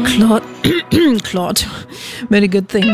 Claude. Very good thing.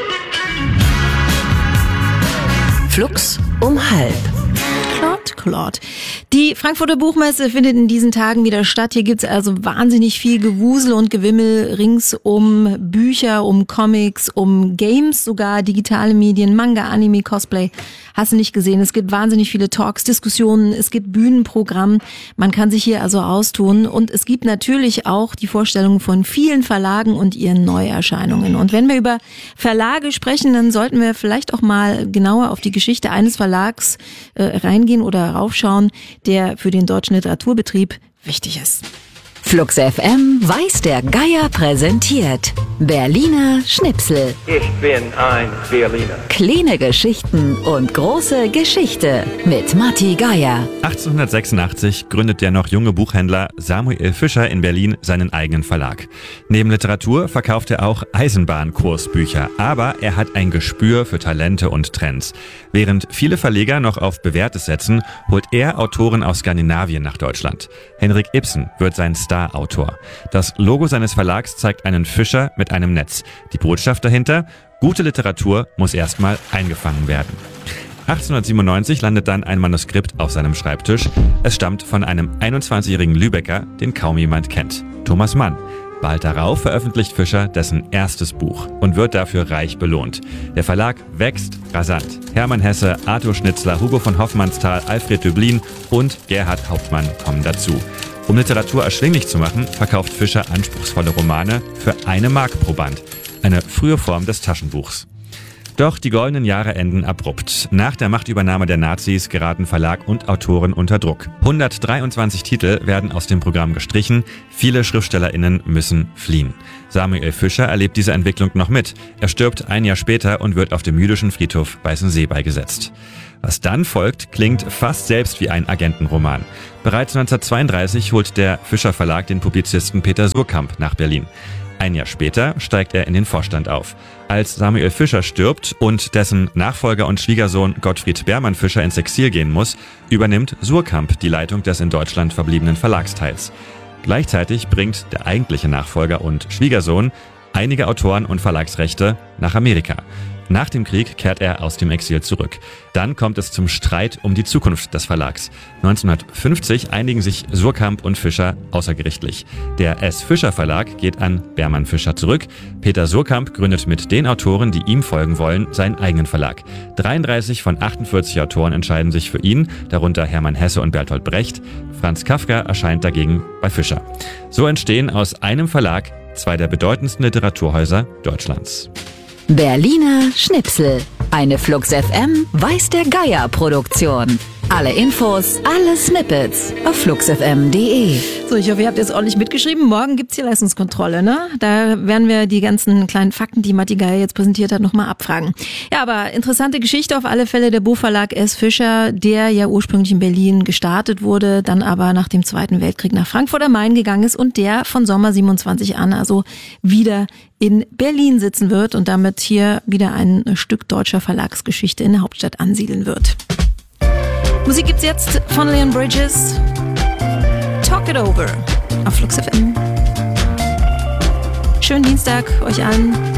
Flux um halb. Claude. Die Frankfurter Buchmesse findet in diesen Tagen wieder statt. Hier gibt's also wahnsinnig viel Gewusel und Gewimmel rings um Bücher, um Comics, um Games, sogar digitale Medien, Manga, Anime, Cosplay. Hast du nicht gesehen? Es gibt wahnsinnig viele Talks, Diskussionen, es gibt Bühnenprogramm. Man kann sich hier also austun. Und es gibt natürlich auch die Vorstellung von vielen Verlagen und ihren Neuerscheinungen. Und wenn wir über Verlage sprechen, dann sollten wir vielleicht auch mal genauer auf die Geschichte eines Verlags reingehen oder raufschauen, der für den deutschen Literaturbetrieb wichtig ist. Flux FM weiß der Geier präsentiert. Berliner Schnipsel. Ich bin ein Berliner. Kleine Geschichten und große Geschichte mit Matti Geier. 1886 gründet der noch junge Buchhändler Samuel Fischer in Berlin seinen eigenen Verlag. Neben Literatur verkauft er auch Eisenbahnkursbücher, aber er hat ein Gespür für Talente und Trends. Während viele Verleger noch auf Bewährtes setzen, holt er Autoren aus Skandinavien nach Deutschland. Henrik Ibsen wird sein Star-Autor. Das Logo seines Verlags zeigt einen Fischer mit einem Netz. Die Botschaft dahinter: gute Literatur muss erstmal eingefangen werden. 1897 landet dann ein Manuskript auf seinem Schreibtisch. Es stammt von einem 21-jährigen Lübecker, den kaum jemand kennt: Thomas Mann. Bald darauf veröffentlicht Fischer dessen erstes Buch und wird dafür reich belohnt. Der Verlag wächst rasant. Hermann Hesse, Arthur Schnitzler, Hugo von Hoffmannsthal, Alfred Döblin und Gerhard Hauptmann kommen dazu. Um Literatur erschwinglich zu machen, verkauft Fischer anspruchsvolle Romane für 1 Mark pro Band. Eine frühe Form des Taschenbuchs. Doch die goldenen Jahre enden abrupt. Nach der Machtübernahme der Nazis geraten Verlag und Autoren unter Druck. 123 Titel werden aus dem Programm gestrichen. Viele SchriftstellerInnen müssen fliehen. Samuel Fischer erlebt diese Entwicklung noch mit. Er stirbt ein Jahr später und wird auf dem jüdischen Friedhof Weißensee beigesetzt. Was dann folgt, klingt fast selbst wie ein Agentenroman. Bereits 1932 holt der Fischer Verlag den Publizisten Peter Suhrkamp nach Berlin. Ein Jahr später steigt er in den Vorstand auf. Als Samuel Fischer stirbt und dessen Nachfolger und Schwiegersohn Gottfried Beermann Fischer ins Exil gehen muss, übernimmt Suhrkamp die Leitung des in Deutschland verbliebenen Verlagsteils. Gleichzeitig bringt der eigentliche Nachfolger und Schwiegersohn einige Autoren und Verlagsrechte nach Amerika. Nach dem Krieg kehrt er aus dem Exil zurück. Dann kommt es zum Streit um die Zukunft des Verlags. 1950 einigen sich Suhrkamp und Fischer außergerichtlich. Der S. Fischer Verlag geht an Beermann Fischer zurück. Peter Suhrkamp gründet mit den Autoren, die ihm folgen wollen, seinen eigenen Verlag. 33 von 48 Autoren entscheiden sich für ihn, darunter Hermann Hesse und Bertolt Brecht. Franz Kafka erscheint dagegen bei Fischer. So entstehen aus einem Verlag 2 der bedeutendsten Literaturhäuser Deutschlands. Berliner Schnipsel. Eine Flux FM weiß der Geier Produktion. Alle Infos, alle Snippets auf fluxfm.de. So, ich hoffe, ihr habt jetzt ordentlich mitgeschrieben. Morgen gibt's hier Leistungskontrolle, ne? Da werden wir die ganzen kleinen Fakten, die Matti Geier jetzt präsentiert hat, nochmal abfragen. Ja, aber interessante Geschichte auf alle Fälle. Der Buchverlag S. Fischer, der ja ursprünglich in Berlin gestartet wurde, dann aber nach dem Zweiten Weltkrieg nach Frankfurt am Main gegangen ist und der von Sommer 27 an also wieder in Berlin sitzen wird und damit hier wieder ein Stück deutscher Verlagsgeschichte in der Hauptstadt ansiedeln wird. Musik gibt's jetzt von Leon Bridges. Talk It Over auf Flux FM. Schönen Dienstag euch allen.